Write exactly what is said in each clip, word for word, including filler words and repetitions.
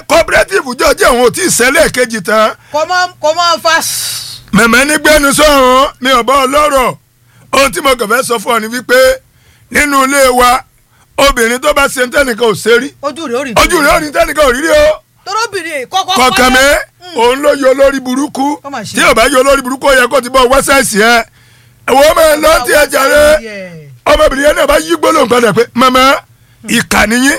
cooperative jọjẹ òun ò tí ì ṣẹlẹ̀ kejì tán. kò mọ kò mọ fa. mẹ̀mẹ́ ní gbẹ́nu sọ̀rọ̀ mi ò bá ọ lọ́rọ̀ ohun tí mo kàn fẹ́ sọ fún ọ ni wípé nínú ilé wa obìnrin tó bá ṣe tẹ́nìkan ò ṣe rí ojú rẹ̀ ò rí ojú rẹ̀ ò rí tẹ́nìkan ò rí rí o. torobìnrin kọ́kọ́ kọ̀ọ̀kan mi òun ló yọ lórí burúkú tí ò bá yọ lórí burúkú ó yẹ kó ti bọ́ wẹ́sẹ̀sì ẹ̀ ẹ̀wọ́n máa lọ tí ẹ jàre ọmọbìnrin yẹn náà bá yí gbólóhùn padà pé màmá ìkà nìyí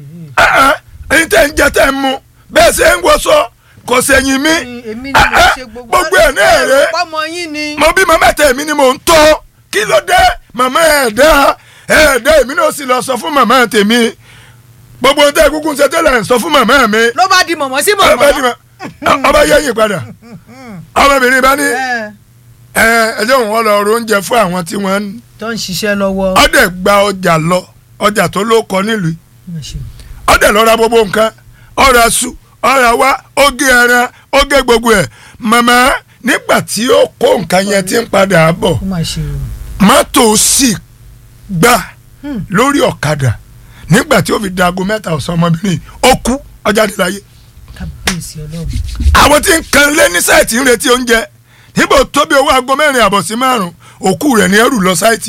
ẹ̀yin tẹ́ ń jẹ tẹ́ ń mu bẹ́ẹ̀ ṣe ń wọṣọ kò sẹ́yìn mi gbogbo ẹ̀ náà rẹ̀ mo bí màmá tẹ̀ mí ni mò ń tọ́ kí ló dé màmá ẹ̀ẹ́dá ẹ̀ẹ́dá èmi náà sì lọ sọ fún màmá tèmi gbogbo tẹ́ kúkú ṣe tẹ́lẹ̀ ń sọ fún màmá mi. ló bá di mọ̀mọ́ sí mọ̀mọ́. ọba yẹ́yìn padà ọmọbìnrin bá ní ẹ ẹjọ́ wọn lọ ro oúnjẹ fún àwọn tí wọ́n tó ń ṣiṣẹ́ lọ́wọ́. ọdẹ gba ọjà lọ ọjà tó ló kọ nílùú ọdẹ lọ ra gbogbo nǹkan ọ̀rọ̀ aṣù ọ̀rọ̀ wa oge ẹran oge gbogbo ẹ̀ màmá nígbà tí ó kó nǹkan yẹn ti ń padà bọ̀ mọ́tò sì gbà lórí ọ̀kadà nígbà tí ó fi dago mẹ́ta ọ̀sán ọmọbìnrin ó kú ọjà dé láyé. àwọn tí ń kan lé ní sáìtì ń retí oúnjẹ níbo tóbi owó aago mẹ́rin àbọ̀ sí márùn-ún òkú rẹ̀ ní ẹrù lọ sáìtì.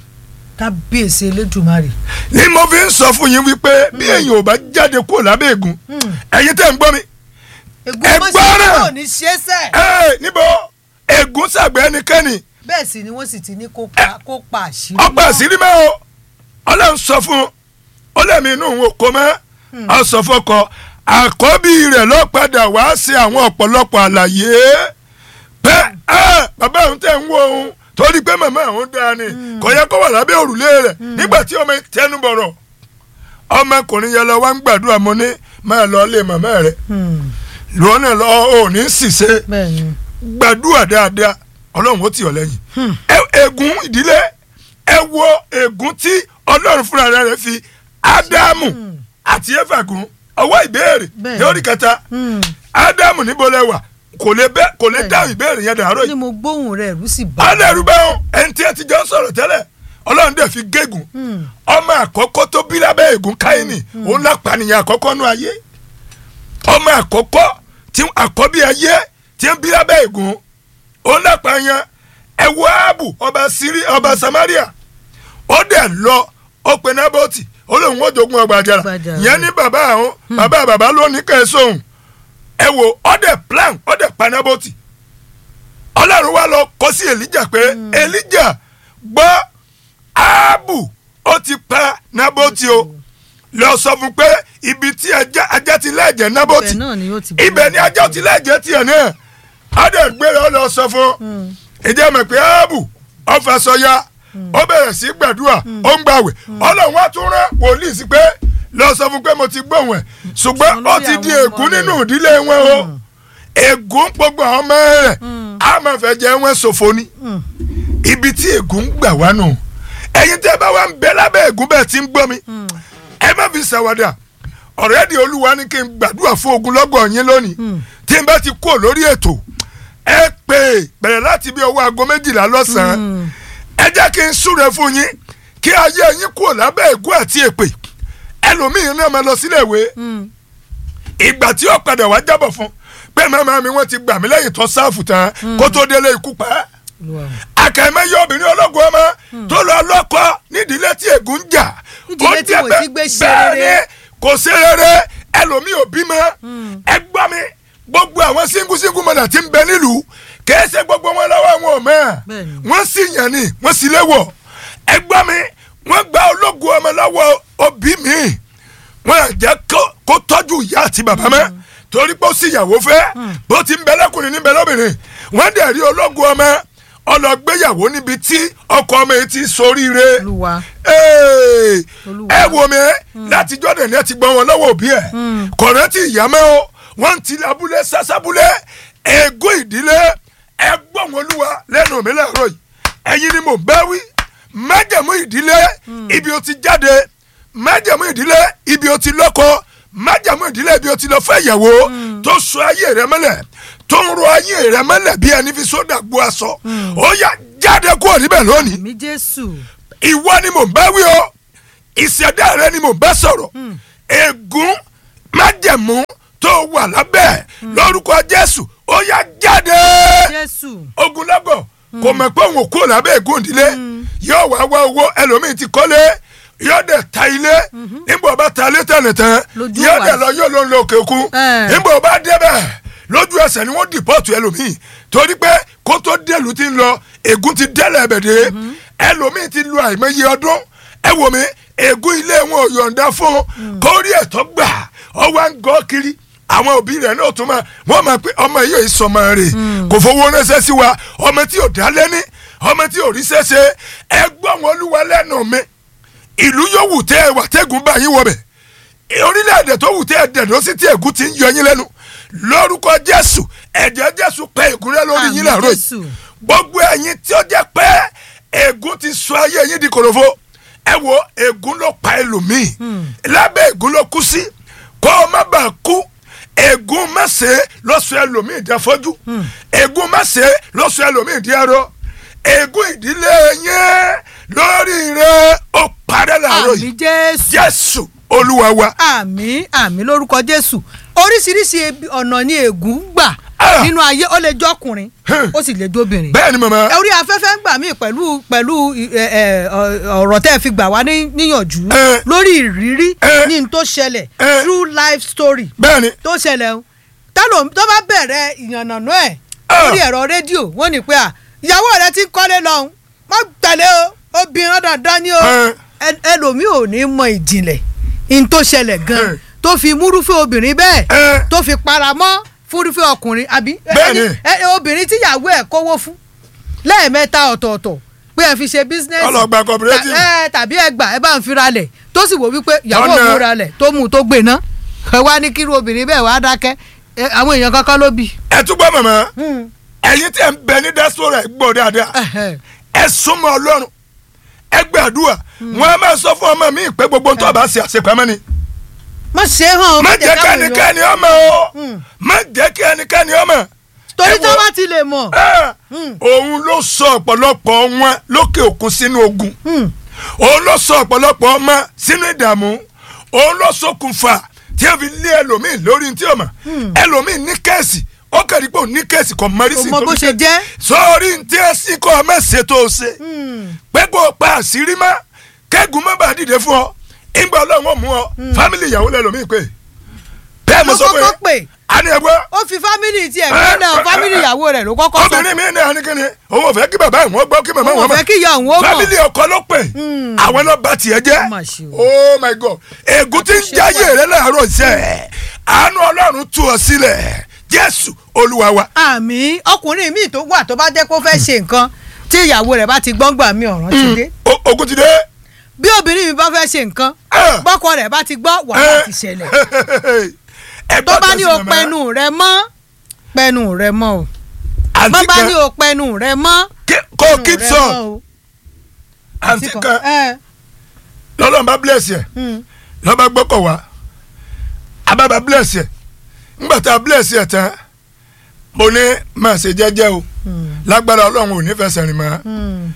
kábíyèsí elédùnmarè. ni mo fi ń sọ fún yín wípé bí èèyàn ò bá jáde kúrò lábẹ́ ègún ẹ̀yin tẹ́ ń gbọ́ mi. ègún mọ́sí kò ní ṣe é sẹ́. ẹ níbo ègún sàgbẹ́ ẹnikẹ́ni. bẹ́ẹ̀ sì ni wọ́n sì ti ní kó pa àṣírí. ọ̀pá àṣírí mẹ́ o ọlọ́run sọ fún un ó lẹ́mí inú òun kò mọ́ ọ sọ fọkọ àkọ́bí rẹ̀ ló padà wá sí àwọn ọ̀pọ̀lọpọ̀ àlàyé pé bàbá òun tẹ̀ ń wo òun torí pé màmá òun dáa ni kò yẹ kó wà lábẹ́ òrùlé rẹ̀ nígbà tí ọmọ tẹnu bọ̀rọ̀ ọmọkùnrin yẹn lọ wá ń gbàdúrà mo ní máa lọ lé màmá rẹ̀ lọ́wọ́ náà lọ ò ní ṣìṣe gbàdúrà dáadáa ọlọ́run ó tì ọ́ lẹ́yìn ègún ìdílé ẹ wo ègún tí ọlọ́run fúnra rẹ̀ fi ádámù àti éfà gún ọwọ́ ìbéèrè lórí kẹta ádámù níbo lẹ wà kò lè bẹ kò lè dáhùn ìbéèrè yẹn dàárọ̀ yìí. ni mo gbóhùn rẹ̀ ẹ̀rù sì bá. ọ̀nà ẹ̀rù bá wọn ẹni tí ẹ ti jọ sọ̀rọ̀ tẹ́lẹ̀ ọlọ́run dẹ̀ fi gégùn ọmọ àkọ́kọ́ tó bí lábẹ́ ègún káyínì òun lápànìyàn àkọ́kọ́ nú ayé ọmọ àkọ́kọ́ tí àkọ́bí ayé tí ń bí lábẹ́ ègún òun lápànìyàn ẹ̀wọ́ ààbù ọba sírí ọba samaria ó dẹ̀ lọ ó pe nábọ́tì ó lóun ó jogún ọgbà àjàrà yẹn ní bàbá àwọn bàbá bàbá lónìí kẹsàn-án ẹ wo ọdẹ plan ọdẹ panaboti ọlọ́run wa lọ kọ sí Èlíjà pé Èlíjà gbọ́ Áábù ó ti pa Nábótì o lọ sọ fún pé ibi tí ajá ti lẹ́jẹ̀ Nábótì ibẹ̀ ni ajá ti lẹ́jẹ̀ tiẹ̀ náà ọdẹ gbéra ọ lọ sọ fún ìjẹ́ mọ̀ pé Áábù ọfà sọya ó bẹ̀rẹ̀ sí gbàdúrà ó ń gbàwẹ̀ ọlọ́run wa tún rán wòlíì sí pé lọ sọ fún pé mo ti gbóhùn ẹ̀ ṣùgbọ́n ó ti di ègún nínú ìdílé wọn o ègún gbogbo àwọn ọmọ rẹ̀ á máa fẹ́ jẹ́ wọn ṣòfò ni ibi tí ègún gbà wá nù ẹ̀yin tẹ́ bá wà ń bẹ lábẹ́ ègún bẹ́ẹ̀ tí ń gbọ́ mi ẹ má fi ṣàwàdà ọ̀rẹ́dì olúwa ní kí n gbàdúrà fún ogunlọ́gọ̀ yín lónìí tí n bá ti kúrò lórí ètò ẹ pè bẹ̀rẹ̀ láti bí ọwọ́ aago méjìlá lọ́sàn-án ẹ jẹ́ kí n súre fún yín kí ayé yín kúrò lábẹ́ ègún àti èpè ẹlòmíín náà máa lọ sílé ìwé ìgbà tí ó padà wá jábọ̀ fún pé màmá mi wọ́n ti gbà mí lẹ́yìn tó sáàfù tán kó tó délé ikú pa á. àkàìmọye obìnrin ológun ọmọ tó lọ lọ́kọ nídìílé tí ègún jà ó jẹ́ bẹ́ẹ̀ ni kò sí rere ẹlòmíín ò bímọ ẹ gbọ́ mi gbogbo àwọn síngúsíngú mọ̀nà tí ń bẹ nílùú kìí ṣe gbogbo wọn lọ́wọ́ àwọn ò mọ̀ wọ́n sì yàn ni wọ́n sì léwọ̀ ẹ gbọ́ mi wọ́n gba ológun ọmọ lọ́wọ́ òbí mi wọ́n jẹ́ kó tọ́jú ìyá àti bàbá mọ́ torí pé ó sì yàwó fẹ́ bó ti ń bẹ lọ́kùnrin níbẹ̀ lóbìnrin wọ́n dẹ̀ rí ológun ọmọ ọlọ́gbéyàwó níbi tí ọkọ ọmọ yìí ti soríire ẹ wò mí láti jọ́dẹ̀ ní ẹ ti gbọ́ wọn lọ́wọ́ òbí ẹ̀ kọ̀rẹ́ ti ìyá mẹ́ o wọ́n ti abúlé sásábúlé ègún ìdílé ẹ gbọ́ wọn olúwa lẹ́nu mi láàárọ̀ yìí ẹ̀yin ni mò ń bẹ́ wí májẹ̀mú ìdílé ibi o ti jáde májẹ̀mú ìdílé ibi o ti lọ́kọ májẹ̀mú ìdílé ibi o ti lọ fẹ́ ìyàwó tó so ayé rẹ mọ́lẹ̀ tó ń ro ayé rẹ mọ́lẹ̀ bí ẹni fi sódà gbó aṣọ ó yá jáde kúrò níbẹ̀ lónìí ìwọ ni mò ń bá wí o ìṣẹ̀dá rẹ ni mò ń bá sọ̀rọ̀ ègún májẹ̀mú tó tó wà lábẹ́ lórúkọ Jésù ó yá jáde. ogunlọ́gọ̀ kò mọ̀ pé òun kúrò lábẹ́ ègún ìdílé yóò wá wá owó ẹlòmíì ti kọ́lé yóò dẹ̀ ta ilé nígbà bá ta ilé tẹ̀lé tán yóò dẹ̀ lọ yóò ló ń lo òkè òkun nígbà bá débẹ̀ lójú ẹsẹ̀ ni wọ́n dìpọ́ọ̀tù ẹlòmíì torí pé kó tó délùú ti ń lọ ègún ti dẹ́lẹ̀ ẹ̀bẹ̀dẹ̀ ẹlòmíì ti lu àìmọye ọdún ẹ wò mí ègún ilé wọn ò yọ̀ǹda fún kórí ẹ̀tọ́ gbà ọ wá ń gọ́ kiri àwọn òbí rẹ̀ náà tún máa wọ́n máa pé ọmọ yìí yóò sọmọ rẹ̀ kò fowó ránṣẹ́ sí wa ọmọ tí ò dá lẹ́ni ọmọ tí ò rí ṣẹ́ṣe ẹ gbọ́ wọn Olúwa lẹ́nu mi ìlú yóò wù tẹ́ ẹ wà tẹ́gùn bá yín wọbẹ̀ orílẹ̀-èdè tó wù tẹ́ ẹ dẹ̀dọ́ sí tí ègún ti ń yọ yín lẹ́nu lórúkọ Jésù ẹ̀jẹ̀ Jésù pẹ́ ègún rẹ lórí yín làárọ̀ yìí gbogbo ẹ̀yin tí ó jẹ́ pé ègún ti sọ ayé yín di kòròfo ẹ wo ègún ló pa ẹlòmíì lábẹ́ ègún ló kú sí kó o má bàa kú ègún mẹ́sẹ̀ lọ́sọ̀ ẹlòmíì di afọ́jú ègún mẹ́sẹ̀ lọ́sọ̀ ẹlòmíì di arọ ègún ìdílé yẹn lórí rẹ ó parẹ́ làárọ̀ yìí Jésù Olúwa wa. àmín àmín lórúkọ Jésù oríṣiríṣi ọ̀nà ni ègún gbà nínú ayé ó lè jọkùnrin ó sì lè jóbìnrin. bẹ́ẹ̀ ni màmá. orí afẹ́fẹ́ ń gbà mí pẹ̀lú pẹ̀lú ọ̀rọ̀ tẹ́ ẹ fi gbà wá níyànjú lórí ìrírí ní n tó ṣẹlẹ̀ true life story tó ṣẹlẹ̀ o tó bá bẹ̀rẹ̀ ìyànnànú ẹ̀ lórí ẹ̀rọ rédíò wọ́n ní pé ìyàwó rẹ ti ń kọ́lé lọ́hùn má tẹ̀lé o obìnrin dandan ni o ẹlòmíì ò ní mọ ìjìnlẹ̀ n tó ṣẹlẹ̀ gan tó fi múrúfẹ́ obìnrin bẹ́ẹ̀ tó fi paramọ́ fúrúfẹ́ ọkùnrin àbí obìnrin tíyàwó ẹ̀ kówó fún lẹ́ẹ̀mẹ́ta ọ̀tọ̀ọ̀tọ̀ pé ẹ fi ṣe bísínẹ́sì ọlọ́gba cooperative tàbí ẹgbà ẹ bá ń fira lẹ̀ tó sì wò wípé ìyàwó òun ra lẹ̀ tó mú tó gbé ná ẹ wá ní kírú obìnrin bẹ́ẹ̀ wá dákẹ́ àwọn èèyàn kankan ló bí. ẹ túbọ̀ màmá ẹ̀yin tí ẹ ń bẹ ní diaspora ẹ gbọ́ dáadáa ẹ súnmọ́ Ọlọ́run ẹ gbàdúrà wọn a máa sọ fún ọmọ mi pé gbogbo tó bá ṣe àṣepamọ́ ni. má ṣe hàn má jẹ́ kí ẹnikẹ́ni ọmọ o má jẹ́ kí ẹnikẹ́ni ọmọ. torí tó bá ti lè mọ̀. òun ló sọ ọ̀pọ̀lọpọ̀ wọn lókè òkun sínú ogun òun ló sọ ọ̀pọ̀lọpọ̀ ọmọ sínú ìdààmú òun ló ṣokùnfà tí a fi lé ẹlòmíì lórí tí o mọ̀ ẹlòmíì ní kẹ́ẹ̀sì ó kẹ́rì pé òun ní kẹ́ẹ̀sì kò mọ́rí sí tó ṣe jẹ́ sọ́ọ́rí tí ẹ sì kọ́ ọmọ ṣe tó o ṣe pé kó o pa àṣírí mọ́ kẹ́gùn mọ́ bá dìde fún ọ ìgbà ọlọ́run ó mú ọ fámìlì ìyàwó lẹ́lòmíì pé bẹ́ẹ̀ mo sọ pé a ní ẹgbẹ́. ó fi fámìlì tiẹ̀ gbé náà fámìlì ìyàwó rẹ̀ ló kọ́kọ́ sọ. obìnrin mi ní àníkíni òun ò fẹ́ kí bàbá ìwọ̀n gbọ́ kí màmá wọn mọ̀. òun ò fẹ́ kí ìyá òun ó mọ̀. fámìlì ọkọ ló pè àwọn náà bá tiẹ̀ jẹ́. oh my god ègún tí ń jáyé rẹ láàárọ̀ iṣẹ́ àánú ọlọ́run tú ọ sílẹ̀ Jésù Olúwa wa. àmín ọkùnrin míì tó wà tó bá jẹ́ kó fẹ́ ṣe nǹkan tí ìyàwó rẹ̀ bá ti gbọ́ngbà mi ọ̀ràn ti dé. ogun ti dé. bí obìnrin mi bá fẹ́ ṣe nǹkan bọ́kọ rẹ̀ bá ti gbọ́ wàhálà ti ṣẹlẹ̀ tó bá ní o pẹnu rẹ mọ́ pẹnu rẹ mọ́ o má bá ní o pẹnu rẹ mọ́ kó keep sọ àǹtí kan lọ́lọ́run bá bless yẹ lọ́ba gbọ́kọ̀ wá ababa bless yẹ ńgbà tá a bless yẹ tán mo ní máa ṣe jẹ́jẹ́ o lágbára ọlọ́run ò ní fẹsẹ̀ rìn mọ́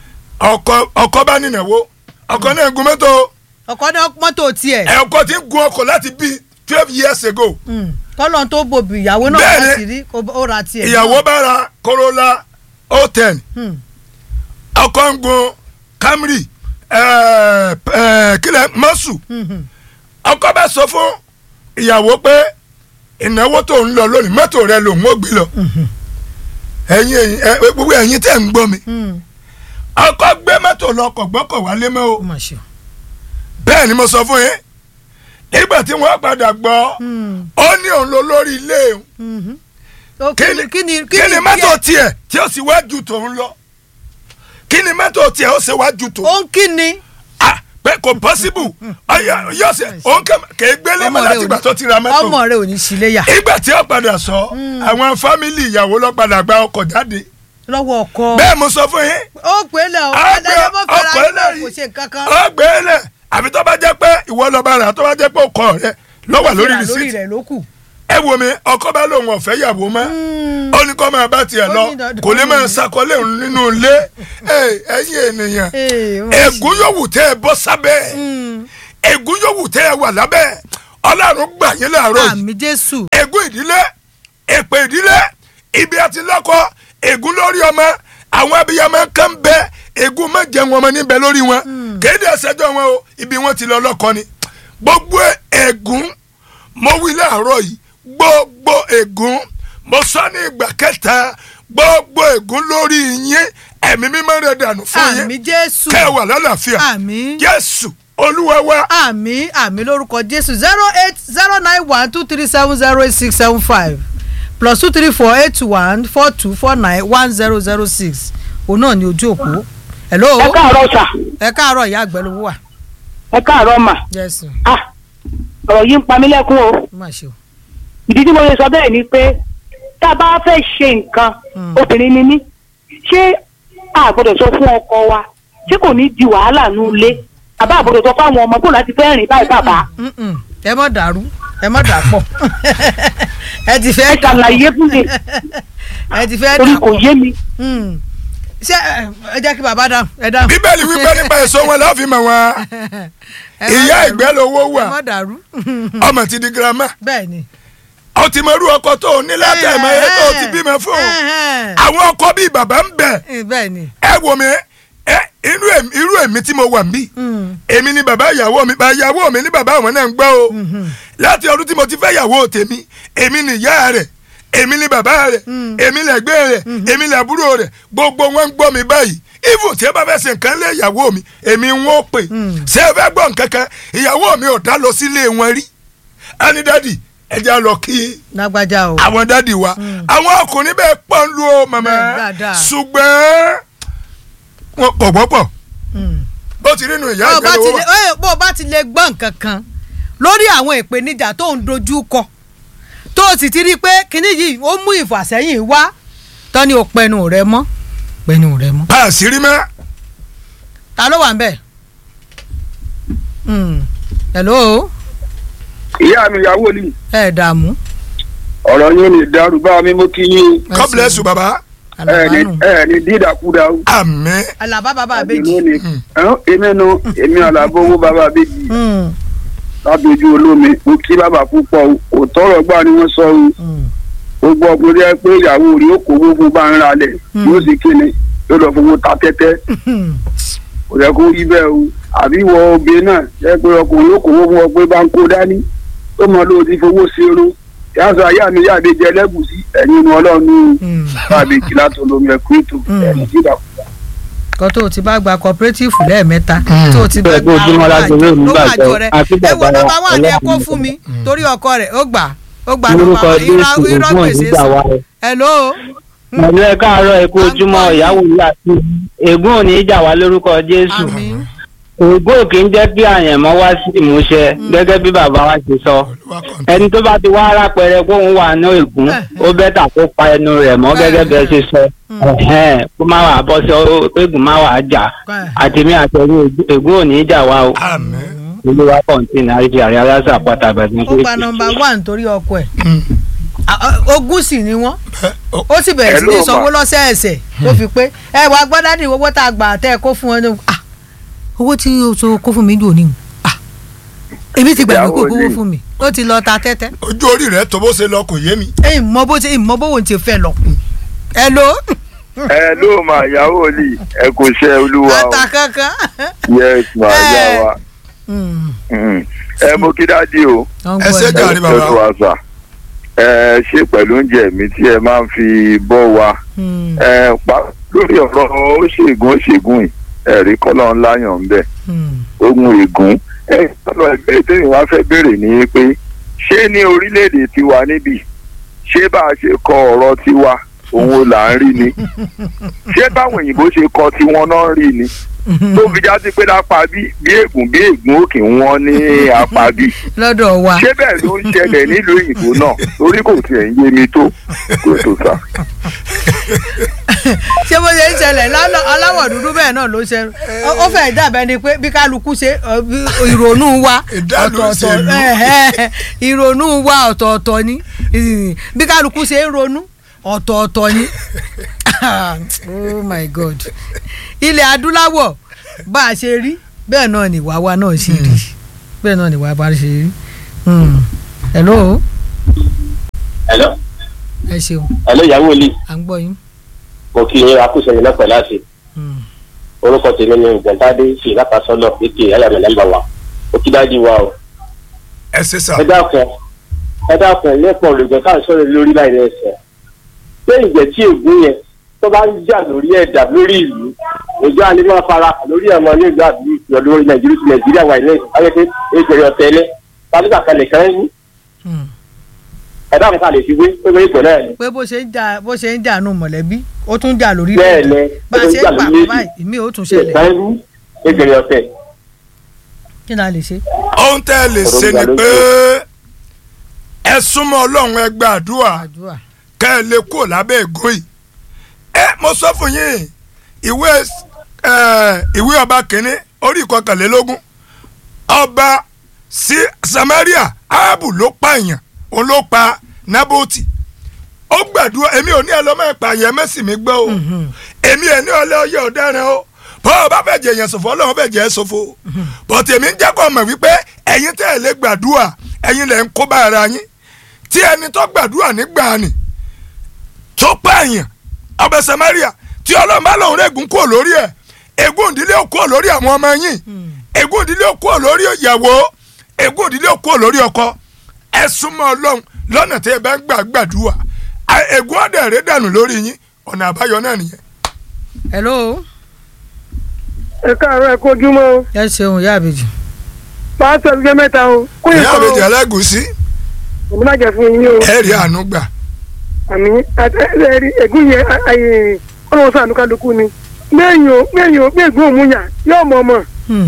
ọkọ bá nínáwó ọkọ náà gun mọ́tò ọkọ náà mọ́tò tiẹ̀ ẹ̀ ọkọ ti ń gun ọkọ̀ láti bíi twelve years ago. kọ́lọ́n tó bòbí ìyàwó náà bá ti rí ó ra tiẹ̀. ìyàwó bá ra Corolla o ten ọkọ ń gun Camry kílẹ̀ mọ́sù ọkọ bá sọ fún ìyàwó pé ìnáwó tó ń lọ lónìí mọ́tò rẹ lòun ó gbé lọ ẹ̀yin gbogbo ẹ̀yin tẹ̀ ń gbọ́ mi ọkọ gbé mọ́tò lọ ọkọ̀ gbọ́kọ̀ wálé mọ́ o bẹ́ẹ̀ ni mo sọ fún yín nígbà tí wọ́n padà gbọ́ ó ní òun lọ lórí ilé òun kí ni mọ́tò tiẹ̀ tí ó sì wá ju tòun lọ kí ni mọ́tò tiẹ̀ ó sì wá ju tòun. ó ń kí ni. ah pé kò pọ́síbù yóò ṣe òun kè é gbélé mọ́ láti ìgbà tó ti ra mọ́tò. ọmọ rẹ ò ní sílé yà. ìgbà tí ó padà sọ àwọn fámìlì ìyàwó ló padà gba ọkọ̀ jáde. lọ́wọ́ ọkọ. bẹ́ẹ̀ mo sọ fún yín. ó pè é lẹ̀ ọ́ ẹ̀ẹ́dẹ́gbẹ́ mọ́ fẹ́ra yín kò ṣe kankan. ó gbé e lẹ̀ àfi tó bá jẹ́ pé ìwọ lọ bá rà tó bá jẹ́ pé ọkọ rẹ ló wà lórí rìsíìtì ẹ wo mi ọkọ bá lòun ọ̀fẹ́ yàwó mọ́ ó ní kó máa bá tiẹ̀ lọ kò lè máa ṣàkọlé nínú ilé ẹ̀yin ènìyàn ègún yòówù tẹ́ ẹ bọ́ sábẹ́ ègún yòówù tẹ́ ẹ wà lábẹ́ ọlọ́run gbà yín láàárọ̀ yìí. àmín Jésù. ègún ìdílé èpè ìdílé ibi àti lọ́kọ ègún lórí ọmọ àwọn abiyamọ kan bẹ ègún má jẹun ọmọ níbẹ̀ lórí wọn kéde ẹsẹ̀jọ́ wọn o ibi wọn ti lọ lọ́kọ ni gbogbo ègún mo wí láàárọ̀ yìí gbogbo ègún mo sọ ní ìgbà kẹta gbogbo ègún lórí yín ẹ̀mí mímọ́ rẹ̀ dànù fún yín àmín Jésù. kẹ́ ẹ wà lálàáfíà àmín Jésù olúwa wa. àmín àmín lórúkọ Jésù. zero eight zero nine one two three seven zero eight six seven five plus two three four eight one four two four nine one zero zero six òun náà ni ojú òpó. hello. ẹ káàárọ̀ sà. ẹ káàárọ̀ ìyá àgbẹ̀lówó wà. ẹ káàárọ̀ mà. Jésù. ah ọ̀rọ̀ yìí ń pa mí lẹ́kún o. má ṣe o. ìdí tí mo lè sọ bẹ́ẹ̀ ni pé tá a bá fẹ́ ṣe nǹkan obìnrin ni mí ṣé a gbọ́dọ̀ sọ fún ọkọ wa ṣé kò ní di wàhálà nù ilé àbá àgbọ́dọ̀ sọ fáwọn ọmọ kó láti fẹ́ rìn báyìí bàbá. ẹ má dàrú ẹ má dà pọ̀ ẹ ti fẹ́ ẹ ṣàlàyé fún mi ẹ ti fẹ́ dà torí pọ̀ kò yé mi. ṣé ẹ jẹ́ kí bàbá dáhùn ẹ dáhùn. bíbélì wípé nípa èso wọn láfi mọ̀ wọn ìyá ìgbẹ́ lówó wà ẹ má dàrú. ọmọ ti di girama bẹ́ẹ̀ ni. ó ti mọ irú ọkọ tó o ní látà ìmọ̀ ẹ̀ tó o ti bímọ fún àwọn ọkọ bíi bàbá ń bẹ bẹ́ẹ̀ ni. ẹ wò mí ẹ irú èmi irú èmi tí mo wà ń bí èmi ni bàbá ìyàwó mi bàbá ìyàwó mi ní bàbá àwọn náà ń gbọ́ o láti ọdún tí mo ti fẹ́ ìyàwó tèmi èmi ni ìyá rẹ̀ èmi ni bàbá rẹ̀ èmi lẹ̀gbẹ́ rẹ̀ èmi làbúrò rẹ̀ gbogbo wọn ń gbọ́ mi báyìí ifu tí ẹ bá fẹ́ ṣe nǹkan lé ìyàwó mi èmi ń wọ́n pè ṣé ẹ fẹ́ gbọ́ nǹkan kan ìyàwó mi ò dá lọ sílé wọn rí ẹni dádì ẹ já lọ kí lágbájá o. àwọn dádì wa àwọn ọkùnrin bẹ́ẹ̀ pọ̀ ń lu o màmá ṣùgbọ́n wọn pọ̀ pọ̀pọ̀ bó ti rínú ìyá ìgbẹ́ lówó wa. bó o bá ti lè gbọ́ nǹkan kan lórí àwọn ìpèníjà tó ń dojú kọ tó o sì ti rí i pé kinní yìí ó mú ìfàsẹ́yìn wá tán ni o pẹnu rẹ mọ́ pẹnu rẹ mọ́. a sì rí mọ́. ta ló wà ń bẹ̀? hello. ìyá mi ìyàwó ni. ẹ dààmú. ọ̀rọ̀ yín ni ìdàrú bá mi mú kí yín. God bless you baba. ẹ ní ẹ ní dídàkúdà o. àmín. Àlàbá bàbá àbèjì. èmi nu èmi Àlàbá owó bàbá àbèjì. lábẹ́jú olómi mo kí bàbá púpọ̀ o kò tọrọ gbà ni wọ́n sọ o. gbogbo ọkùnrin ẹ pé ìyàwó rí ó kó gbogbo bá ń ra lẹ̀ yóò sì kíni yóò lọ fowó ta tẹ́tẹ́. kò yẹ kó rí bẹ́ẹ̀ o àbí ìwọ obìnrin náà ẹ pé ọkùnrin ó kó gbogbo pé bá ń kó dání ó mọ lóò ti fowó sí irun yàtọ̀ ayé mi yàgbé jẹ lẹ́gùsí ẹ̀yin inú ọlọ́run tàbí kìlá tó lomi ẹ̀kú ètò ẹ̀yìn dídà. kan tó o ti bá gba cooperative lẹ́ẹ̀mẹ́ta tó o ti bá gba àwọn àjọ rẹ ẹ wo nọ́mbà wà ní ẹ kó fún mi torí ọkọ rẹ ó gbà ó gbà nọ́mbà wà irọ́ gbèsè sí. hello. pẹ̀lú ẹ káàárọ̀ ẹ kú ojúmọ́ ìyàwó yìí àti ègún ò ní í jà wá lórúkọ Jésù. ògbó òkè ń jẹ́ kí àyànmọ́ wá sí ìmúṣẹ gẹ́gẹ́ bí bàbá wa ṣe sọ ẹni tó bá ti wá rápẹrẹ kó ń wà ní ègún ó bẹ́tà kó pa ẹnu rẹ̀ mọ́ gẹ́gẹ́ bí ẹ ṣe sọ kó má wàá bọ́ sí ègún má wàá jà àtẹ̀mí àtẹ̀yìn ègún ò ní í jà wá o olúwa kọ̀ǹtínì àríjì àrí aláṣà àpáta àbẹ̀dẹ̀ ó gba nọ́mbà wà nítorí ọkọ ẹ̀ ogún sì ni wọ́n ó sì bẹ̀rẹ̀ sí ní sanwó lọ́sẹ̀ẹ̀sẹ̀ tó fi pé ẹ wàá gbọ́dá ní owó tá a gbà tẹ́ ẹ kó fún ẹ ní owó tí o so kó fún mi dùn ní o èmi ti gbàgbé kó kówó fún mi ó ti lọ ta tẹ́tẹ́. ojú orí rẹ tó bó ṣe lọ kò yé mi. ẹ̀yin mọ bó ṣe mọ bówó ti fẹ́ lọ. ẹ ló. ẹ ló mà yàwó lì ẹ kò ṣe olúwa o. ata kankan. yes ma yà wá. ẹ mo kí dájú o. ẹ ṣe jàre bàbá. ẹ ṣe pẹ̀lú oúnjẹ mi tí ẹ máa ń fi bọ́ wa. ẹ pa lórí ọ̀rọ̀ ó ṣègùn ó ṣègùn yìí ẹ̀rí kọ́lọ́ ńlá yàn ń bẹ̀ ogun ègún ẹ̀ ọ̀nà ẹgbẹ́ tèmi wá fẹ́ béèrè ní pé ṣé ní orílẹ̀-èdè tiwa níbí ṣé bá a ṣe kọ ọ̀rọ̀ tiwa òun là ń rí ni ṣé báwọn òyìnbó ṣe kọ tiwọn náà rí ni tó fi já sí pé lápá bí bí ègún bí ègún òkè wọn ní apá bí lọ́dọ̀ wa ṣé bẹ́ẹ̀ ló ń ṣẹlẹ̀ nílùú òyìnbó náà torí kò tiẹ̀ ń yé mi tó kò tó sà. ṣé bó ṣe ń ṣẹlẹ̀ aláwọ̀ dúdú bẹ́ẹ̀ náà ló ṣe ó fẹ́ dàbẹ́ ni pé bí kálukú ṣe ìrònú wa ọ̀tọ̀ọ̀tọ̀ ìrònú wa ọ̀tọ̀ọ̀tọ̀ ni bí kálukú ṣe ń ronú ọ̀tọ̀ọ̀tọ̀ ni oh my god ilẹ̀ adúláwọ̀ bá a ṣe rí bẹ́ẹ̀ náà ni ìwà wa náà ṣe rí bẹ́ẹ̀ náà ni ìwà wa ṣe rí hello. hello. ẹ ṣeun. hello ìyàwó ilé. à ń gbọ́ yín. mo kí yín akúṣe yín lọ́pẹ̀ láti. orúkọ tèmi ni ìgbẹ́ntàdé ṣì láta sọ́lọ̀ ètè ẹ̀yàmẹ̀ nọ́mbà wa ó kí dájú wa o. ẹ ṣe sà. ẹ dákun ẹ dákun lẹ́pọ̀ olùgbẹ́ káà sọ̀rọ̀ lórí láì lẹ́sẹ̀. pé ìgbẹ́ tí ègún yẹn tó bá ń jà lórí ẹ̀dá lórí ìlú ìjọ àlejò afárá lórí ẹ̀mọ ní ìlú àbí ìjọ lórí nàìjíríà nàìjíríà wà ilé ayẹyẹ ìjọyọ̀ ọ̀tẹ̀lẹ̀ tàbí kàkàlẹ̀ kan ní. ẹ̀dá mi ká lè fi wé pé bẹ́ẹ̀ ìgbẹ́ náà ni. pé bó ṣe ń jà bó ṣe ń jà nù mọ̀lẹ́bí ó tún jà lórí bẹ́ẹ̀ ni bá a ṣe ń pa báyìí ìmí ó tún ṣẹlẹ̀. ìjọyọ̀ ọ̀tẹ̀. kí ni a lè ṣe. ohun tẹ́ ẹ lè ṣe ni pé ẹ súnmọ́ ọlọ́run ẹ gba àdúrà kẹ́ ẹ lè kúrò lábẹ́ ègún yìí. ẹ mo sọ fún yín ìwé ìwé ọba kìíní orí ìkọkànlélógún ọba sí Samaria Áhábù ló pààyàn òun ló pa Nábótì ó gbàdúrà èmi ò ní ẹ lọ́mọ ìpààyàn mẹ́sì mi gbọ́ o èmi ẹ̀ ní ọlẹ́ ọyẹ ọ̀daràn o bọ́ ọ bá fẹ́ jẹ èèyàn ṣòfò ọlọ́run fẹ́ jẹ ẹ́ ṣòfò bọ́tẹ̀ èmi ń jẹ́ kó mọ̀ wípé ẹ̀yin tẹ́ ẹ̀ lé gbàdúrà ẹ̀yin lẹ̀ ń kó bá ara yín tí ẹni tó gbàdúrà nígbà ni tó pààyàn ọba Samaria tí ọlọ́run bá lòun rẹ̀gùn kúrò lórí ẹ̀ ègún ìdílé ó kúrò lórí àwọn ọmọ yín ègún ìdílé ó kúrò lórí ìyàwó ègún ìdílé ó kúrò lórí ọkọ ẹ súnmọ́ ọlọ́run lọ́nà tí ẹ bá ń gbà gbàdúrà ègún ọ̀dẹ̀ rẹ̀ dànù lórí yín ọ̀nà àbáyọ náà nìyẹn. hello. ẹ káàárọ̀ ẹ kojúmọ́. ẹ ṣeun ìyá àbèjì. pásítọ̀ ẹgbẹ́ mẹ́ta o. ìyá àbèjì ẹlẹ́gùsí. èmi náà jẹ fún yín o. ẹ rí àánú gbà. àmì ẹrí ègún yẹn ọlọ́run sànú kálukú ni gbẹ̀yìn o gbẹ̀yìn o gbẹ̀gún òmùyàn yóò mọ̀ ọmọ.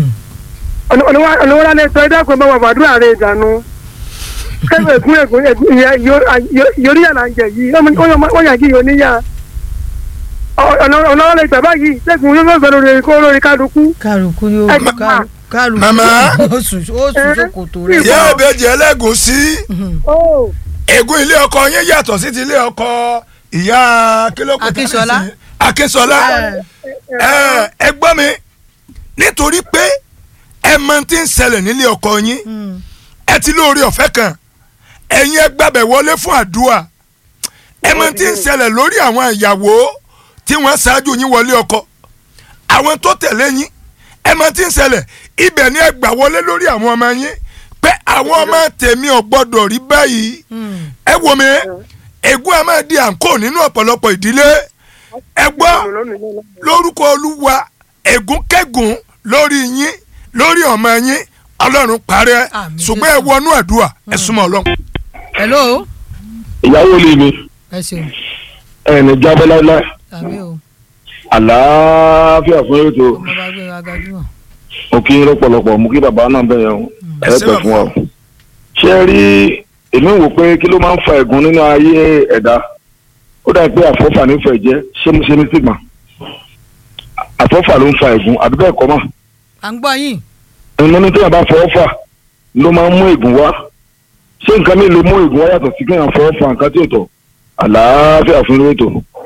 ọ̀nà wọn lálẹ́ sọ ẹ dákun ẹ bá wà fàdúrà rẹ̀ dànù. kẹ́gbẹ́ ègún ègún ègún yorí yàrá ń jẹ yìí wọ́n yà kí yóò níyà. ọ̀nà wọn lè gbà báyìí sẹ́gun yóò fẹ́ lórí kó lórí kálukú. kálukú yóò kálukú mama ó sùn sókòtò rẹ̀. ìyá àbèjì ẹlẹ́gùsí ègún ilé ọkọ yín yàtọ̀ sí ti ilé ọkọ ìyá kílókù Akínsọlá Akínsọlá ẹ gbọ́ mi nítorí pé ẹ mọ tí ń ṣẹlẹ̀ nílé ọkọ yín ẹ ti lóore ọ̀fẹ́ kan ẹ̀yin ẹ gbàbẹ̀ wọlé fún àdúrà ẹ mọ tí ń ṣẹlẹ̀ lórí àwọn ìyàwó tí wọ́n ṣáájú yín wọlé ọkọ àwọn tó tẹ̀lé yín ẹ mọ tí ń ṣẹlẹ̀ ibẹ̀ ni ẹ gbà wọlé lórí àwọn ọmọ yín pé àwọn ọmọ tèmi ò gbọdọ̀ rí báyìí ẹ wò mí ègún ẹ máa di àǹkó nínú ọ̀pọ̀lọpọ̀ ìdílé ẹ gbọ́ lórúkọ Olúwa ègún kẹ́gùn lórí yín lórí ọmọ yín Ọlọ́run parẹ́ ṣùgbọ́n ẹ wọnú àdúrà ẹ súnmọ́ Ọlọ́run. hello. ìyàwó lè mi ẹ ṣeun. ẹ ní jábọ́ láíláí àmì o. àlàáfíà fún ètò ọmọ bá gbé wa gbajúmọ̀. mo kí yín lọ́pọ̀lọpọ̀ mo kí bàbá náà bẹ̀rẹ̀ o ẹ pẹ̀ fún wa. ṣé ẹ rí èmi wò pé kí ló máa ń fa ẹ̀gún nínú ayé ẹ̀dá ó dà pé àfọ́fà nífẹ̀ẹ́ jẹ́ ṣé mo ṣe ní stigma àfọ́fà ló ń fa ẹ̀gún àbí bẹ́ẹ̀ kọ́ mà. à ń gbọ́ yín. ìmọ̀ ní téèyàn bá fọwọ́ fà ló máa ń mú ègún wá ṣé nǹkan mi lè mú ègún wá yàtọ̀ sí kéèyàn fọwọ́ fà nǹkan tí ò tọ́ àlàáfíà fún ètò.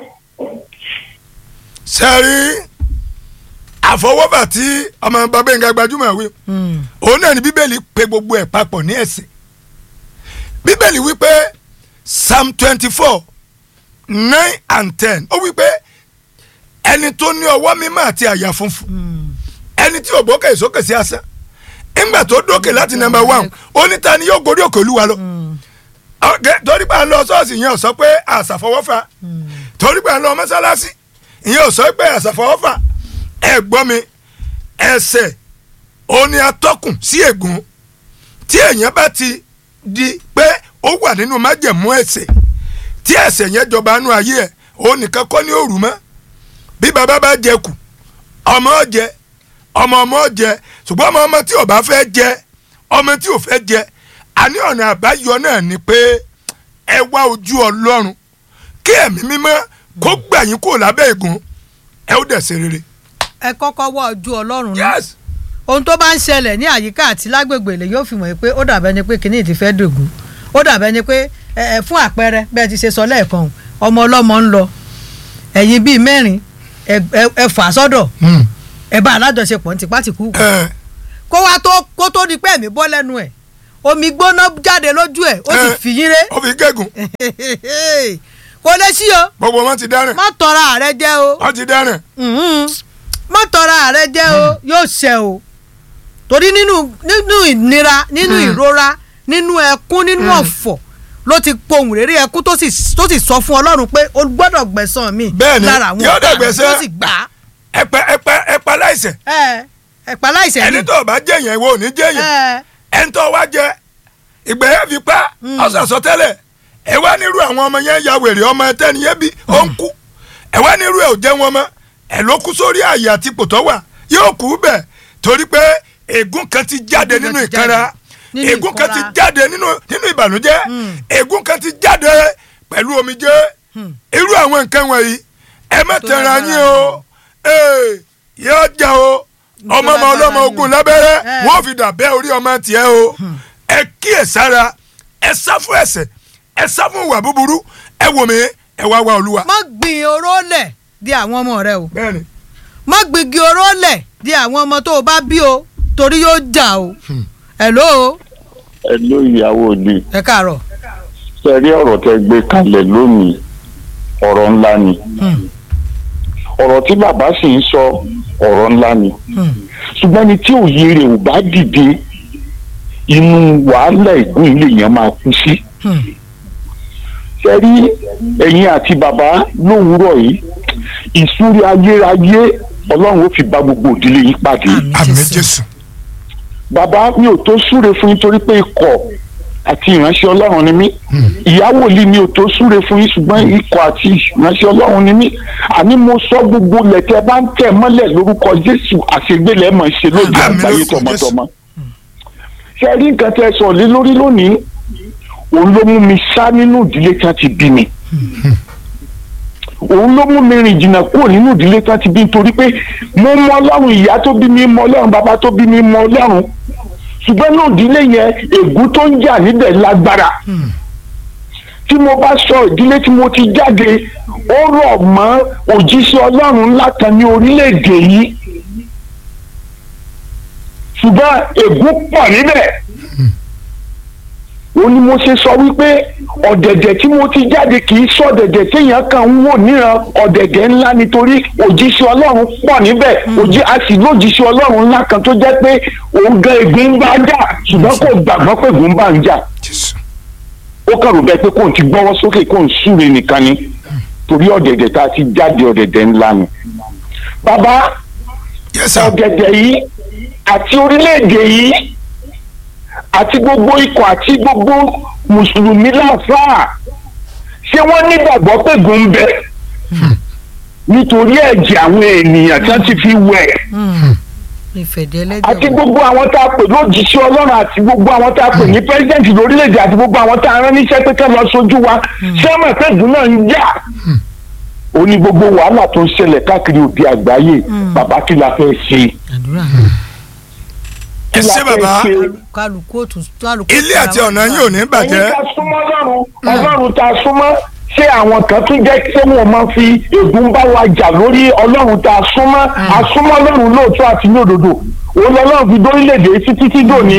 sẹ́rí àfọwọ́fà tí ọmọ bàbá yẹn gbajúmọ̀ wí òun náà ni bíbélì pè gbogbo ẹ̀ papọ̀ ní ẹ̀sìn bíbélì wípé psalm twenty four nine and ten ó wípé ẹni tó ní ọwọ́ mímọ́ àti àyà funfun ẹni tí ò gbókè ìsókè sí asán ńgbà tó dókè láti number one ó ní ta ni yóò gorí òkè Olúwa lọ torí pé à ń lọ ṣọ́ọ̀ṣì ìyẹn ò sọ pé àṣàfọwọ́fà torí pé à ń lọ mọ́sálásí ìyẹn ò sọ pé àṣàfọwọ́fà ẹ gbọ́ mi ẹsẹ̀ òní atọ́kùn sí ègún tí èèyàn bá ti di pé ó wà nínú májẹ̀mú ẹ̀ṣẹ̀ tí ẹ̀ṣẹ̀ yẹn jọba nú ayé ẹ̀ òun nìkan kọ́ ní òrù mọ́ bí bàbá bá jẹ kù ọmọ jẹ ọmọ ọmọ jẹ ṣùgbọ́n ọmọ ọmọ tí ò bá fẹ́ jẹ ọmọ tí ò fẹ́ jẹ àní ọ̀nà àbáyọ náà ni pé ẹ wá ojú Ọlọ́run kí ẹ̀mí mímọ́ kó gbà yín kúrò lábẹ́ ègún ẹ ó dẹ̀ ṣe rere. ẹ kọ́kọ́ wá ojú Ọlọ́run náà ohun tó bá ń ṣẹlẹ̀ ní àyíká àti lágbègbè lè yóò fi mọ̀ pé ó dàbẹ́ ni pé kìnìún ti fẹ́ dògún ó dàbẹ́ ni pé ẹ fún àpẹẹrẹ bẹ́ẹ̀ ti ṣe sọ lẹ́ẹ̀kan ọmọ ọlọ́mọ ń lọ ẹ̀yin bíi mẹ́rin ẹ fà sọ́dọ̀ ẹ bá alájọṣepọ̀ ní tipátìkú kó wá tó kó tó di pé ẹ̀mí bọ́ lẹ́nu ẹ̀ omi gbóná jáde lójú ẹ̀ ó sì fi yín ré. ó fi gégùn. kò lè sí o. gbogbo wọn ti dáràn. má tọra rẹ jẹ o. wọn ti dáràn. má tọra rẹ jẹ o yóò ṣẹ o torí nínú nínú ìnira nínú ìrora nínú ẹkún nínú ọ̀fọ̀ ló ti pohùn réré ẹkún tó sì tó sì sọ fún Ọlọ́run pé o gbọ́dọ̀ gbẹ̀san mi lára àwọn ọ̀tá tó sì gbà á. ẹ̀pẹ̀ ẹ̀pẹ̀ ẹ̀pẹ̀ láìṣẹ̀. ẹ̀pẹ̀ láìṣẹ̀ ni. ẹni tó bá jẹ́ yẹn wo ò ní jẹ́ yẹn ẹni tó wá jẹ ìgbẹ́yẹ̀ fi pa ọ̀sán sọtẹ́lẹ̀ ẹ wá nírú àwọn ọmọ yẹn ya wèrè ọmọ ẹtẹ́ni yẹn bí ó ń kú ẹ wá nírú ẹ ò jẹ́ wọn mọ́ ẹ ló kú sórí àyè àti pòtọ́ wà yóò kú bẹ̀ torí pé ègún kan ti jáde nínú ìkanra ègún kan ti jáde nínú nínú ìbànújẹ́ ègún kan ti jáde pẹ̀lú omijé irú àwọn nǹkan wọ̀nyí ẹ má tẹ̀ra yín o yóò jà o ọmọ ọmọ ọlọ́mọ ogun lábẹ́rẹ́ wọ́n fi dà bẹ́ orí ọmọ tiẹ̀ o ẹ kíyè sára ẹ sá fún ẹ̀ṣẹ̀ ẹ sá fún ìwà búburú ẹ wò mí ẹ wá wá Olúwa. má gbìn oró lẹ̀ di àwọn ọmọ rẹ o. bẹ́ẹ̀ni. má gbìgì oró lẹ̀ di àwọn ọmọ tó o bá bí o torí yóò jà o. hello. hello ìyàwó ni. ẹ káàárọ̀. sẹ́rí ọ̀rọ̀ tẹ́ gbé kalẹ̀ lónìí ọ̀rọ̀ ńlá ni ọ̀rọ̀ tí bàbá sì ń sọ ọ̀rọ̀ ńlá ni ṣùgbọ́n ní tí òye rẹ̀ ò bá dìde inú wàhálà ìgún ilé yẹn máa kú sí. sẹ́rí ẹ̀yin àti bàbá lówùúrọ̀ yìí ìsúrí ayérayé ọlọ́run ó fi bá gbogbo òdílé yín pàdé. àmín Jésù. bàbá mi ò tó súre fún yín torí pé ikọ̀ àti ìránṣẹ́ ọlọ́run ni mí ìyàwó lì mi ò tó súre fún yín ṣùgbọ́n ikọ̀ àti ìránṣẹ́ ọlọ́run ni mí àní mo sọ gbogbo lẹ̀tẹ̀ bá ń tẹ̀ mọ́lẹ̀ lórúkọ Jésù àṣegbélẹ̀ mọ̀ ṣe lóde àgbáyé tọmọtọmọ. ṣe rí nǹkan tẹ́ sọ lé lórí lónìí òun ló mú mi sá nínú ìdílé tí wọ́n ti bí mi òun ló mú mi rìn jìnnà kúrò nínú ìdílé tí wọ́n ti bí mi torí pé mo mọ ọlọ́run ìyá tó bí mi mọ ọlọ́run bàbá tó bí mi mọ ọlọ́run ṣùgbọ́n náà ìdílé yẹn ègún tó ń jà níbẹ̀ lágbára tí mo bá sọ ìdílé tí mo ti jáde ó rọ̀ mọ́ òjíṣẹ́ ọlọ́run ńlá kan ní orílẹ̀-èdè yìí ṣùgbọ́n ègún pọ̀ níbẹ̀ ó ní mo ṣe sọ wípé ọ̀dẹ̀dẹ̀ tí mo ti jáde kì í sọ ọ̀dẹ̀dẹ̀ téèyàn kan ń wò níran ọ̀dẹ̀dẹ̀ ńlá nítorí òjíṣẹ́ ọlọ́run pọ̀ níbẹ̀ òjì a sì lójíṣẹ́ ọlọ́run ńlá kan tó jẹ́ pé òun gan ègún bá jà ṣùgbọ́n kò gbàgbọ́ pé ègún bá ń jà ó kàn rò bẹ́ẹ̀ pé kò ń ti gbọ́wọ́ sókè kò ń súre nìkan ni torí ọ̀dẹ̀dẹ̀ tá a ti jáde ọ̀dẹ̀dẹ̀ ńlá ni. bàbá ọ̀dẹ̀dẹ̀ yìí àti orílẹ̀-èdè yìí àti gbogbo ikọ̀ àti gbogbo mùsùlùmí láàfáà ṣé wọ́n nígbàgbọ́ pé ègún ń bẹ nítorí ẹ̀jẹ̀ àwọn ènìyàn tí wọ́n ti fi wẹ̀ àti gbogbo àwọn tá a pè lójíṣẹ́ ọlọ́run àti gbogbo àwọn tá a pè ní pẹ́sidẹ́ǹtì lórílẹ̀‐èdè àti gbogbo àwọn tá a rán níṣẹ́ pé ká lọ sójú wa ṣé ọmọ ìpẹ́ ègún náà ń jà ó ní gbogbo wàhálà tó ń ṣẹlẹ̀ káàkiri òde àgbáyé bàbá kí la fẹ́ ṣe. ẹ ṣé bàbá ilé àti ọ̀nà yìí ò ní bàjẹ́. ẹ̀yin ká súnmọ́ ọlọ́run ọlọ́run tá a súnmọ́ ṣé àwọn kan tún jẹ́ pé wọ́n máa fi ègún bá wa jà lórí ọlọ́run tá a súnmọ́ a súnmọ́ ọlọ́run lóòótọ́ àti ní òdodo òun lọ́lọ́run fi dórílẹ̀-èdè títí tí dòní.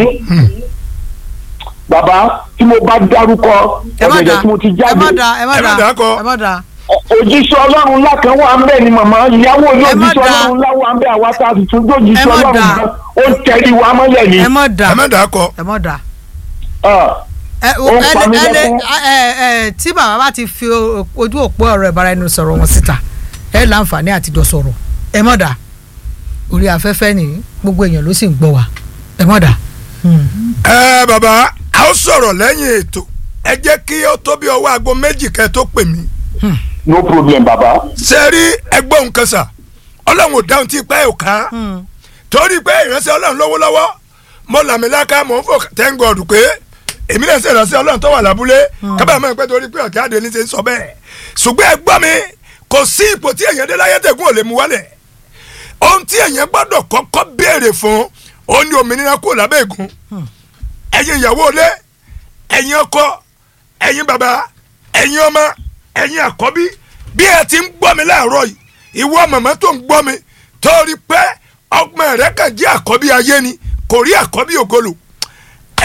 bàbá tí mo bá dárúkọ ọ̀gẹ̀dẹ̀ tí mo ti jáde ẹ má dà ẹ má dà òjíṣẹ́ ọlọ́run ńlá kan wà ń bẹ̀ ni màmá ìyàwó ilé òjíṣẹ́ ọlọ́run ńlá wà ń bẹ̀ àwa tá a sì tún jójíṣẹ́ ọlọ́run náà ó tẹ̀lé wa mọ́lẹ̀ ni. ẹ má dà ẹ má dà kọ. ẹ má dà. ẹ ó pa mí lẹ́kún. tí bàbá bá ti fi ojú òpó ọ̀rọ̀ ìbára ẹnu sọ̀rọ̀ wọn síta ẹ láǹfààní àti jọ sọ̀rọ̀ ẹ má dà orí afẹ́fẹ́ ni gbogbo èèyàn ló sì ń gbọ́ wa ẹ má dà. ẹ bàbá a ó sọ̀rọ̀ lẹ́yìn ètò ẹ jẹ́ kí ó tó bí ọwọ́ aago méjì kẹ́ tó pè mí. no problem baba. ṣe rí ẹgbọ́n nǹkan sà ọlọ́run ò dáhùn tí pẹ́ ò ká torí pé ìránṣẹ́ ọlọ́run lọ́wọ́lọ́wọ́ mo làmìlaka mò ń fò thank God pé èmi náà ṣe ìránṣẹ́ ọlọ́run tó wà lábúlé kábàámọ̀ pé torí pé ọ̀kẹ́ àdé ní ṣe ń sọ bẹ́ẹ̀ ṣùgbọ́n ẹgbọ́n mi kò sí ipò tí èèyàn dé láyé tẹ̀gún ò lè mú wálẹ̀ ohun tí èèyàn gbọ́dọ̀ kọ́kọ́ béèrè fún òun ni òmìnira kúrò lábẹ́ ègún ẹ̀yin ìyàwó ilé ẹ̀yin ọkọ ẹ̀yin bàbá ẹ̀yin ọmọ ẹ̀yin àkọ́bí bí ẹ ti ń gbọ́ mi láàárọ̀ yìí ìwọ màmá tó ń gbọ́ mi torí pé ọgbọ́n rẹ kàn jẹ́ àkọ́bí ayé ni kò rí àkọ́bí ògolo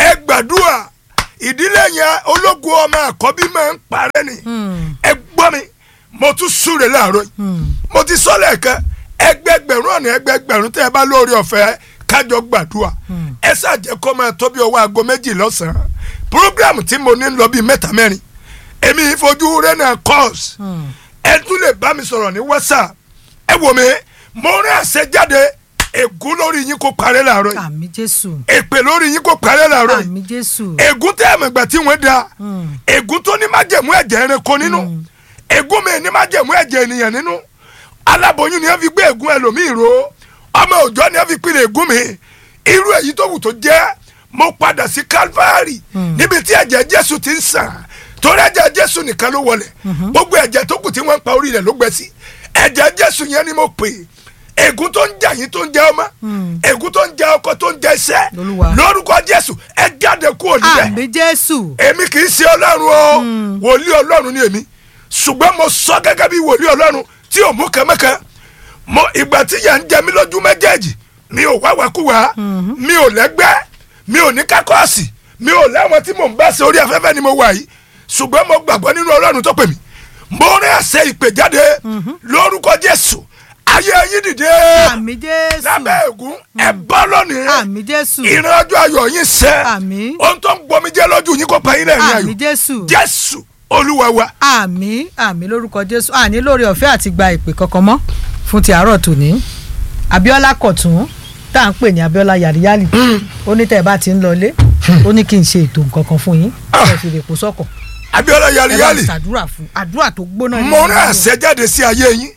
ẹ gbàdúrà ìdílé yẹn ológun ọmọ àkọ́bí máa ń parẹ́ ni ẹ gbọ́ mi mo tún súre láàárọ̀ yìí mo ti sọ lẹ́ẹ̀kan ẹgbẹgbẹ̀rún ọ̀nà ẹgbẹgbẹ̀rún tẹ́ ẹ bá lórí ọ̀fẹ́ kájọ gbàdúrà ẹ ṣàjẹ́ kó máa tó bí ọwọ́ aago méjì lọ́sàn-án program tí mo ní lọ bíi mẹ́ta mẹ́rin èmi ìfojú rẹ̀ náà calls ẹ tún lè bá mi sọ̀rọ̀ ní WhatsApp ẹ wò mí mo rí àṣẹjáde ègún lórí yín kó parẹ́ láàárọ̀ yìí àmín Jésù èpè lórí yín kó parẹ́ láàárọ̀ yìí àmín Jésù ègún tẹ́ ẹ̀mọ̀ ìgbà tí wọ́n da ègún tó ní májẹ̀mú ẹ̀jẹ̀ ẹranko nínú ègún mi ní májẹ̀mú ẹ̀jẹ̀ ènìyàn nínú aláboyún ni wọ́n fi gbé ègún ẹlòmíì ro ọmọ òòjọ́ ni wọ́n fi pinnu ègún mi irú èyí tó wù tó jẹ́ mo padà sí Calvary níbi tí ẹ̀jẹ̀ Jésù ti ń sàn torí ẹ̀jẹ̀ Jésù nìkan ló wọlẹ̀ gbogbo ẹ̀jẹ̀ tó kù tí wọ́n ń pa orí rẹ̀ ló gbẹ sí ẹ̀jẹ̀ Jésù yẹn ni mo pè é ègún tó ń jà yín tó ń jẹ ọmọ ègún tó ń jẹ ọkọ tó ń jẹ iṣẹ́ lórúkọ Jésù ẹ jáde kúrò níbẹ̀ àmín Jésù èmi kì í ṣe Ọlọ́run o wòlíì Ọlọ́run ni èmi ṣùgbọ́n mo sọ gẹ́gẹ́ bí wòlíì Ọlọ́run tí ò mú kẹ́mẹ́kẹ́ mo ìgbà tí yà ń jẹ mí lójú méjèèjì mi ò wáwákúwá mi ò lẹ́gbẹ́ mi ò ní kákọ́ọ̀sì mi ò láwọn tí mò ń bá ṣe orí afẹ́fẹ́ ni mo wà yìí ṣùgbọ́n mo gbàgbọ́ nínú Ọlọ́run tó pè mí mo rí àṣẹ ìpè jáde lórúkọ Jésù ayé yín dìde àmín Jésù lábẹ́ ègún ẹ bọ́ lónìí àmín Jésù ìrìn ọjọ́ ayọ̀ yín ṣẹ àmín ohun tó ń gbomi jẹ́ lójú yín kó pa yín lẹ́rìn ayọ̀ àmín Jésù Jésù Olúwa wa. àmín àmín lórúkọ Jésù àní lórí ọ̀fẹ́ àti gba ìpè kankan mọ́ fún ti àárọ̀ tòní Abíọ́lá Kọ̀tún tá à ń pè ní Abíọ́lá yàríyàlì ó ní tẹ́ ẹ bá ti ń lọlé ó ní kí n ṣe ètò nǹkan kan fún yín ẹ fi lè kó sọ́kọ̀ Abíọ́lá yàríyàlì ẹ bá ṣàdúrà fún àdúrà tó gbóná ní mo rán àṣẹ jáde sí ayé yín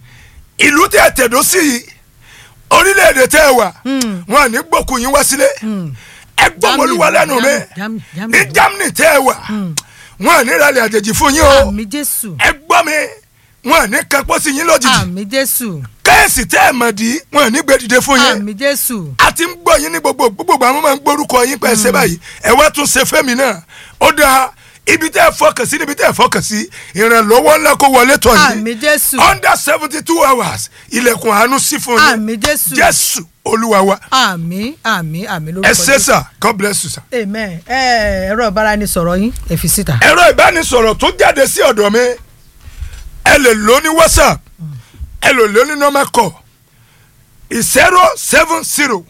ìlú tẹ́ ẹ tẹ̀dó sí yìí orílẹ̀-èdè tẹ́ ẹ wà wọn à ní gbòkú yín wá sílé ẹ gbọ́ Olúwa lẹ́nu mi ní Germany tẹ́ ẹ wà wọn à ní ìrẹ̀lẹ̀ àjèjì fún yín o àmín Jésù ẹ gbọ́ mi wọn à ní kápọ́ sí yín lójijì àmín Jésù kẹ́ẹ̀sì tẹ́ ẹ mọ̀ dí wọn à ní gbé dìde fún yín àmín Jésù a ti ń gbọ́ yín ní gbogbo gbogbo àwọn máa ń gbórúkọ yín pẹ́ ṣe báyìí ẹ wá tún ṣe fẹ́mi náà ó dáa ibi tẹ́ ẹ fọkàn sí níbi tẹ́ ẹ fọkàn sí ìrànlọ́wọ́ ńlá kó wọlé tọ̀ yín àmín Jésù under seventy two hours ilẹ̀kùn àánú sí fún yín àmín Jésù Jésù Olúwa wa àmín àmín àmín lórúkọ ẹ ṣé sà God bless you sà. amen ẹ ẹ̀rọ ìbáraẹnisọ̀rọ̀ yín ẹ fi síta. ẹ̀rọ ìbánisọ̀rọ̀ tó jáde sí ọ̀dọ̀ mi ẹ lè lò ní WhatsApp ẹ lè lò ní normal call zero seven zero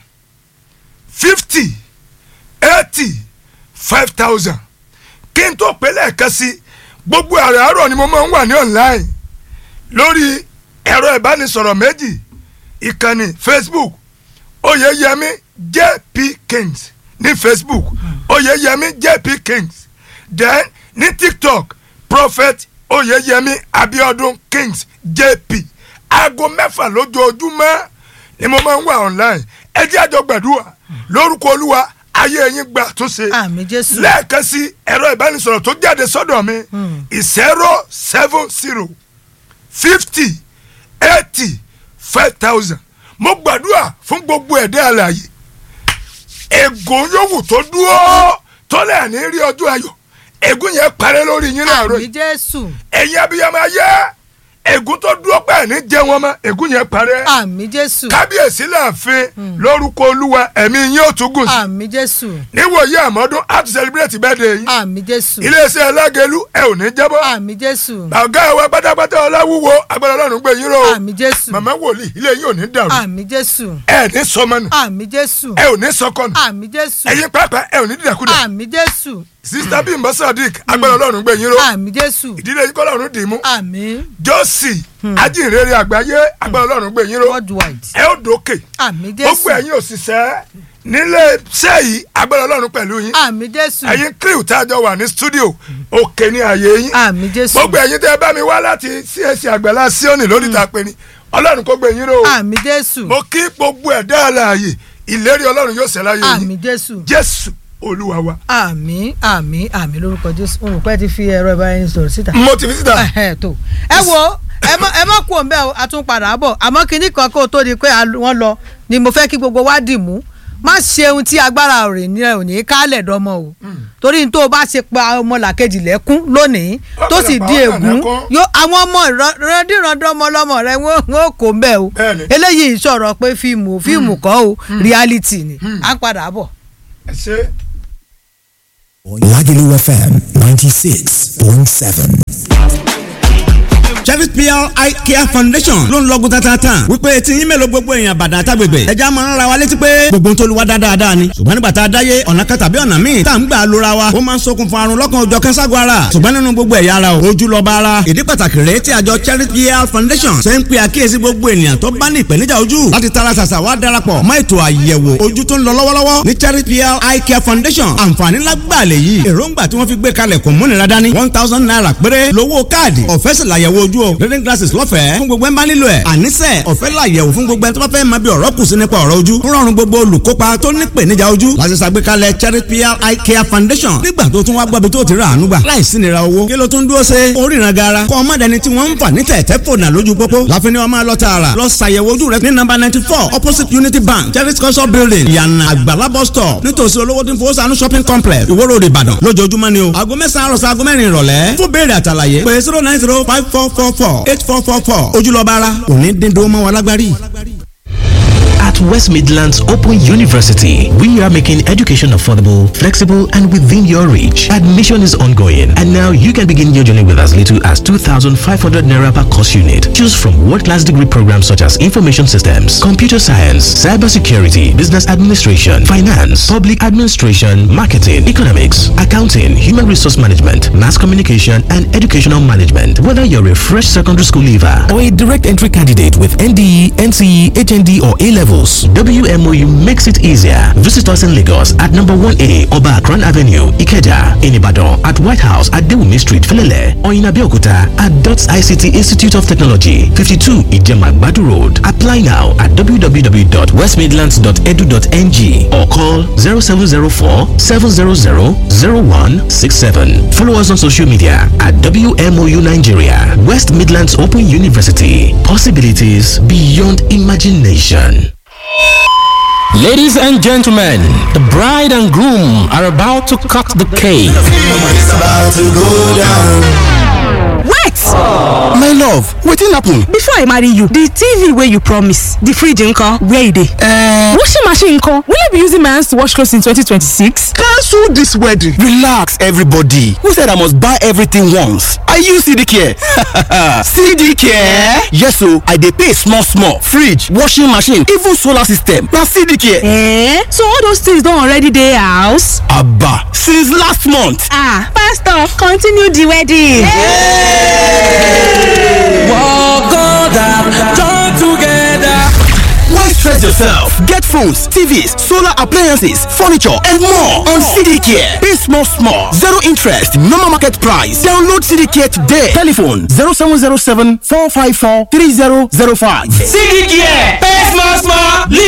fifty eighty five thousand kí n tó pè lẹ́ẹ̀kan sí gbogbo àràárọ̀ ni mo máa ń wà ní online lórí ẹ̀rọ ìbánisọ̀rọ̀ méjì ìkànnì Facebook Oyeyemi J P Kings ní Facebook Oyeyemi J P Kings then ní TikTok Prophet Oyeyemi Abiodun Kings J P aago mẹ́fà lójoojúmọ́ ni mo máa ń wà online ẹ jẹ́ àjọ gbàdúrà lórúkọ Olúwa ayé yín gba àtúnṣe àmín Jésù lẹ́ẹ̀kan sí ẹ̀rọ ìbánisọ̀rọ̀ tó jáde sọ́dọ̀ mi zero seven zero fifty eighty five thousand mo gbàdúrà fún gbogbo ẹ̀dá alààyè ègún yòówù tó dúró tó lẹ́ẹ̀ ní rí ọjọ́ ayọ̀ ègún yẹn parẹ́ lórí yín láàárọ̀ àmín Jésù ẹ̀yin abiyamọ ayé ègún tó dúró pẹ́ ní jẹ́ wọn mọ́ ègún yẹn parẹ́ àmín Jésù kábíyèsí láàfin lórúkọ Olúwa ẹ̀mí yín ó tún gùn sí àmín Jésù níwòye àmọ́dún á tún celebrate birthday yín àmín Jésù iléeṣẹ́ alágẹ̀lú ẹ ò ní jábọ́ àmín Jésù ọ̀gá wa pátápátá ọláwúwo agbára Ọlọ́run gbé yín ró àmín Jésù màmá wòlíì ilé yín ò ní dàrú àmín Jésù ẹ ní sọmọnù àmín Jésù ẹ ò ní sọkọnù àmín Jésù ẹ̀yin pàápàá ẹ ò ní dídàkudà àmín Jésù sista Bímbọ́ Sadiq agbára Ọlọ́run gbé yín ró àmín Jésù ìdílé yín kọ́lọ́run dì í mú àmín jọ́sì ajínrere àgbáyé agbára Ọlọ́run gbé yín ró worldwide ẹ ó dókè àmín Jésù gbogbo ẹ̀yin òṣìṣẹ́ nílé iṣẹ́ yìí agbára Ọlọ́run pẹ̀lú yín àmín Jésù ẹ̀yin crew tá a jọ wà ní studio òkè ní ààyè yín àmín Jésù gbogbo ẹ̀yin tẹ́ ẹ bá mi wá láti C A C Àgbàlá Síónì lórí ta pé ni Ọlọ́run kó gbé yín ró àmín Jésù mo kí gbogbo ẹ̀dá alààyè ìlérí Ọlọ́run yóò ṣẹ láyé yín àmín Jésù Jésù Olúwa wa. àmín àmín àmín lórúkọ Jésù olùpẹ́ ti fi ẹ̀rọ ìbáraẹnisọ̀rọ̀ síta. mo ti fi síta. ẹ tó ẹ wo ẹ mọ ẹ mọ kú òun bẹ́ẹ̀ a tún padà bọ̀ àmọ́ kinní kan kó o tó di pé wọ́n lọ ni mo fẹ́ kí gbogbo wa dì mú má ṣe ohun tí agbára rẹ̀ ní ẹ̀ ò ní kálẹ̀ dọ́mọ o torí ní tó o bá ṣe pa ọmọlàkejì lẹ́kún lónìí tó sì di ègún yóò àwọn ọmọ ìrandírandan ọmọ ọlọ́mọ rẹ wọ́n kò ń bẹ̀ o eléyìí sọ̀rọ̀ pé fíìmù fíìmù kọ́ o reality ni à ń padà bọ̀. ẹ ṣe. Lagelu F M ninety-six point seven. Cherry P R Eye Care Foundation ló ń lọ́gùn tatatan wípé tí yín mélòó gbogbo èèyàn bàdàn àtàgbègbè ẹja máa ń ra wa létí pé gbogbo ń tolúwa dáadáa ni ṣùgbọ́n nígbà tá a dáyé ọ̀nà kan tàbí ọ̀nà míì tá à ń gbà lóra wa ó máa ń ṣokùnfà àrùn lọ́kàn ọjọ́ kẹ́ńságun ara ṣùgbọ́n nínú gbogbo ẹ̀yà ara ojú lọ́ba ara ìdí pàtàkì rèé tí àjọ Cherry P R Foundation ṣe ń pe àkíyèsí gbogbo ènìyàn tó bá ní ìpèníjà ojú láti tara ṣàṣà wá darapọ̀ mọ́ ètò àyẹ̀wò ojú tó ń lọ lọ́wọ́lọ́wọ́ ní Cherry P R Eye Care Foundation àǹfààní lágbàlẹ̀ yìí èròǹgbà tí wọ́n fi gbé kalẹ̀ kò múnira dání one thousand naira péré lówó káàdì ọ̀fẹ́ sì làyẹ̀wò ojú o reading glasses lọ́fẹ̀ẹ́ fún gbogbo ẹ̀ ń bá nílò ẹ̀ àníṣe ọ̀fẹ́ làyẹ̀wò fún gbogbo ẹ̀ tó bá fẹ́ máa bí ọ̀rọ̀ kù sí nípa ọ̀rọ̀ ojú ń rọrùn gbogbo olùkópa tó ní ìpèníjà ojú láti ṣàgbékalẹ̀ Cherry P R Eye Care Foundation nígbà tó tún wá gbọ́ bí tó ti rà àánú gbà láìsí nira owó kí ló tún dúró ṣe oríran gara kọ́ ọmọ dẹni tí wọ́n ń fà ní tẹ̀tẹ̀ fònà lójú pópó láfin ni wọ́n máa lọ tààrà lọ ṣàyẹ̀wò ojú rẹ ní nọ́mbà ninety four opposite Unity Bank Cherry culture building ìyànà àgbàlá bus stop nítòsí olówó tí ń fowó sànú shopping complex Ìwó Road Ìbàdàn lójoojúmọ́ ni o aago mẹ́sàn-án àròsọ aago mẹ́rin ìrọ̀lẹ́ fún béèrè àtàlàyé pé zero nine zero five four four four eight four four four ojúlọ́ba ara òní dín dó mọ́ wa lágbárí. At West Midlands Open University, we are making education affordable, flexible, and within your reach. Admission is ongoing, and now you can begin your journey with as little as two thousand five hundred naira per course unit. Choose from world-class degree programs such as Information Systems, Computer Science, Cybersecurity, Business Administration, Finance, Public Administration, Marketing, Economics, Accounting, Human Resource Management, Mass Communication, and Educational Management. Whether you're a fresh secondary school leaver or a direct entry candidate with N D E, N C E, H N D, or A-Level, W M O U makes it easier. Visit us in Lagos at number one A Oba Akran Avenue, Ikeja, in Ibadan at White House at Dewumi Street, Felele, or in Abeokuta at DOTS I C T Institute of Technology, fifty-two Ijema Badu Road. Apply now at w w w dot west midlands dot e d u dot n g or call zero seven zero four seven zero zero zero one six seven. Follow us on social media at W M O U Nigeria. West Midlands Open University. Possibilities beyond imagination. Ladies and gentlemen, the bride and groom are about to cut the cake. It's about to go down. Wait! Oh. My love, wetin happen? Before I marry you, the T V wey you promise, the fridge nko, where e dey? Uh, washing machine nko, will I be using my hands to wash clothes in twenty twenty-six? Cancel this wedding. Relax, everybody. Who said I must buy everything once? I use C D Care. C D Care? Yes, so I dey pay small small. Fridge, washing machine, even solar system. Na C D Care. Eh? So all those things don already dey house? Abba, since last month. Ah, pastor, continue the wedding. Walk on down, join together. Why stress yourself? Get phones, T Vs, solar appliances, furniture, and more on C D Care. Pay small, small, zero interest, normal market price. Download C D Care today. Telephone zero seven zero seven four five four three zero zero five. C D Care. Pay small, small.